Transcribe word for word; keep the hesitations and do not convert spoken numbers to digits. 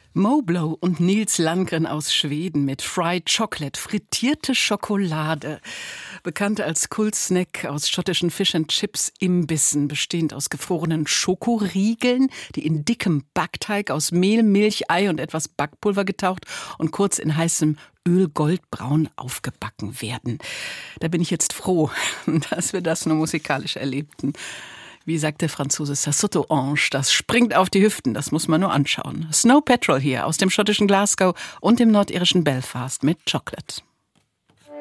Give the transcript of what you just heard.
Mo Blow und Nils Landgren aus Schweden mit Fried Chocolate, frittierte Schokolade. Bekannt als Kultsnack aus schottischen Fish and Chips Imbissen, bestehend aus gefrorenen Schokoriegeln, die in dickem Backteig aus Mehl, Milch, Ei und etwas Backpulver getaucht und kurz in heißem Öl goldbraun aufgebacken werden. Da bin ich jetzt froh, dass wir das nur musikalisch erlebten. Wie sagt der Franzose, ça saute aux hanches, das springt auf die Hüften, das muss man nur anschauen. Snow Patrol hier aus dem schottischen Glasgow und dem nordirischen Belfast mit Chocolate.